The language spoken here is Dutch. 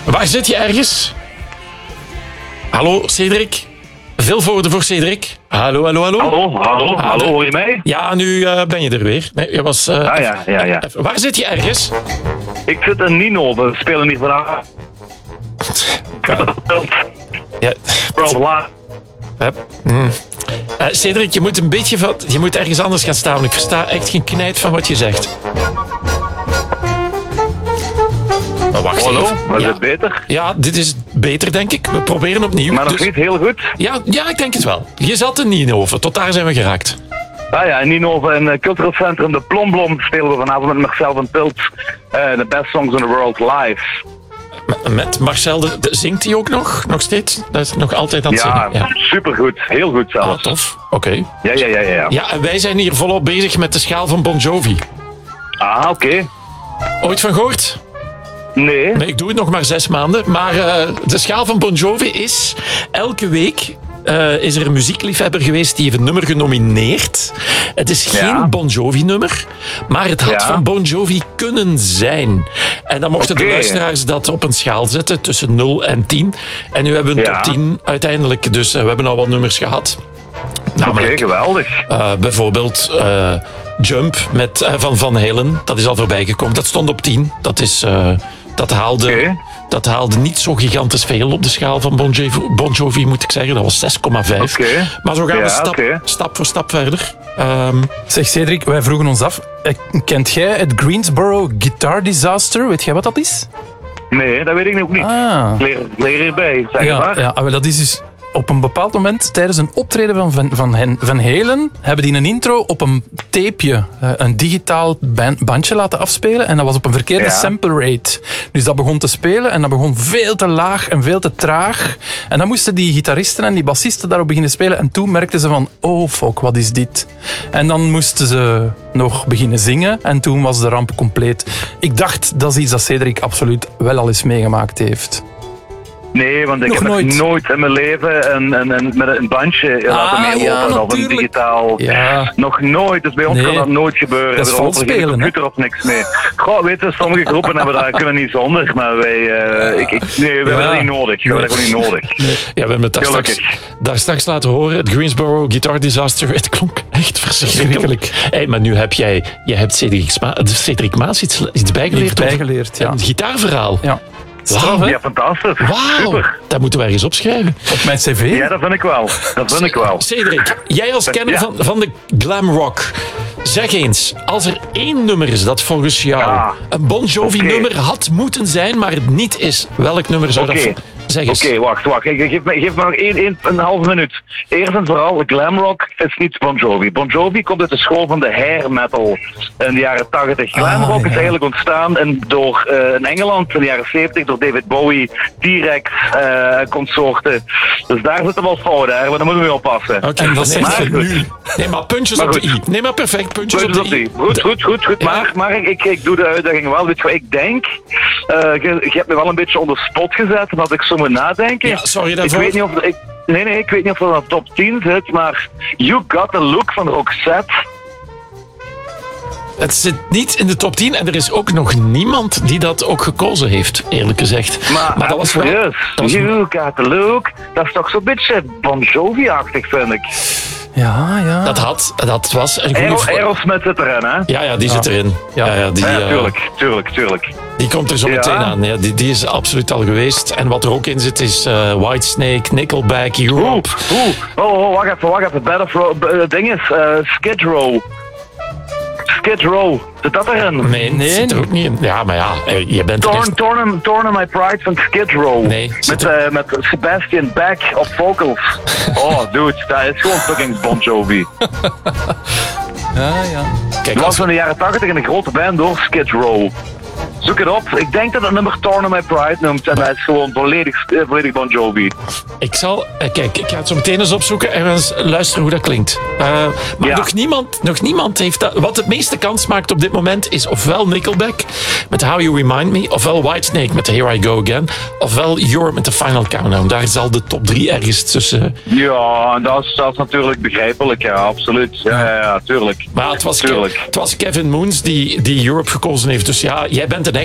Waar zit je ergens? Hallo, Cedric? Veel woorden voor Cedric. Hallo. Hallo, hoor je mij? Ja, nu ben je er weer. Nee, je was, Ja. Waar zit je ergens? Ik zit in Nino, we spelen niet vandaag. Ja. Worldwide. Cedric, je moet ergens anders gaan staan. Ik versta echt geen knijt van wat je zegt. Maar wacht Hallo, even. was het beter? Ja, dit is beter, denk ik. We proberen opnieuw. Maar nog niet heel goed? Ja, ik denk het wel. Je zat in Nienhoven. Tot daar zijn we geraakt. In Nienhoven, in het cultureel centrum De Plomblom, spelen we vanavond met Marcel van Tilt. The Best Songs in the World live. Met Marcel, zingt hij ook nog steeds? Dat is nog altijd aan het zingen. Ja, supergoed. Heel goed zelfs. Tof. Oké. Ja. Ja, en wij zijn hier volop bezig met de schaal van Bon Jovi. Oké. Ooit van gehoord? Nee. Nee, ik doe het nog maar 6 maanden. Maar de schaal van Bon Jovi is... Elke week is er een muziekliefhebber geweest die heeft een nummer genomineerd. Het is geen Bon Jovi-nummer, maar het had van Bon Jovi kunnen zijn. En dan mochten de luisteraars dat op een schaal zetten tussen 0 en 10. En nu hebben we een top 10 uiteindelijk. Dus we hebben al wat nummers gehad. Oké, geweldig. Bijvoorbeeld Jump van Van Halen. Dat is al voorbij gekomen. Dat stond op 10. Dat haalde niet zo gigantisch veel op de schaal van Bon Jovi, moet ik zeggen. Dat was 6,5. Maar zo gaan we stap voor stap verder. Zeg Cedric, wij vroegen ons af. Kent jij het Greensboro Guitar Disaster? Weet jij wat dat is? Nee, dat weet ik nog niet. Leer hierbij, zeg maar. Ja, dat is dus... Op een bepaald moment, tijdens een optreden van Halen, hebben die een intro op een tapeje, een digitaal bandje laten afspelen. En dat was op een verkeerde sample rate. Dus dat begon te spelen en dat begon veel te laag en veel te traag. En dan moesten die gitaristen en die bassisten daarop beginnen spelen. En toen merkten ze van, oh fuck, wat is dit? En dan moesten ze nog beginnen zingen. En toen was de ramp compleet. Ik dacht, dat is iets dat Cedric absoluut wel al eens meegemaakt heeft. Nee, want ik heb nog nooit in mijn leven met een bandje laten meelopen of een digitaal. Ja. Nog nooit, dus bij ons kan dat nooit gebeuren. Dat is vals spelen, geen computer of niks mee. Goh, weet je, sommige groepen hebben dat kunnen niet zonder, maar wij, we hebben dat niet nodig. We hebben dat gewoon niet nodig. Nee. Ja, we hebben het daar straks laten horen. Het Greensboro Guitar Disaster. Het klonk echt verschrikkelijk. Hey, maar nu je hebt Cedric Maas iets bijgeleerd. Ja. Een gitaarverhaal. Ja. Wow. Ja, fantastisch. Wauw, super. Dat moeten we ergens opschrijven. Op mijn cv? Ja, dat vind ik wel. Cedric, jij als kenner van de glam rock. Zeg eens, als er 1 nummer is dat volgens jou een Bon Jovi nummer had moeten zijn, maar het niet is, welk nummer zou dat zijn? Oké, wacht. Geef me nog een halve minuut. Eerst en vooral, glam rock is niet Bon Jovi. Bon Jovi komt uit de school van de hair metal in de jaren 80. Glam rock is eigenlijk ontstaan in Engeland in de jaren 70 door David Bowie, T-Rex, consorten. Dus daar zitten wel fouten, maar daar moeten we mee oppassen. En dat zeg je nu. Nee, maar puntjes op de i. Nee, maar perfect, puntjes op de i. Goed. Ja. Maar ik doe de uitdaging wel. Weet je wat ik denk? Je hebt me wel een beetje onder spot gezet, omdat ik zo moet nadenken. Ja, sorry daarvoor. Ik weet niet of dat top 10 zit, maar You Got The Look van Roxette. Het zit niet in de top 10 en er is ook nog niemand die dat ook gekozen heeft, eerlijk gezegd. Maar dat was wel... You Got The Look, dat is toch zo'n beetje Bon Jovi-achtig, vind ik. Ja. Dat was een goede... Aerosmith zit erin, hè? Ja, die zit erin. Tuurlijk. Die komt er zo meteen aan. Ja, die is absoluut al geweest. En wat er ook in zit is Whitesnake, Nickelback, Europe. Wacht even. Ding is Skid Row. Skid Row, zit dat erin? Nee, zit er ook niet in. Ja, maar ja, je bent Torn on My Pride van Skid Row. Nee, met Sebastian Bach op vocals. Oh, dude, dat is gewoon fucking Bon Jovi. Ja. Kijk, dat was in de jaren 80 een grote band door Skid Row. Zoek het op. Ik denk dat het nummer Torn on My Pride noemt. En dat is gewoon volledig Bon Jovi. Ik ga het zo meteen eens opzoeken en eens luisteren hoe dat klinkt. Maar nog niemand heeft dat. Wat het meeste kans maakt op dit moment is ofwel Nickelback met How You Remind Me, ofwel Whitesnake met Here I Go Again, ofwel Europe met The Final Countdown. Daar zal de top 3 ergens tussen. Ja, dat is natuurlijk begrijpelijk. Ja, absoluut. Ja, tuurlijk. Maar het was Kevin Moons die Europe gekozen heeft. Dus ja, jij bent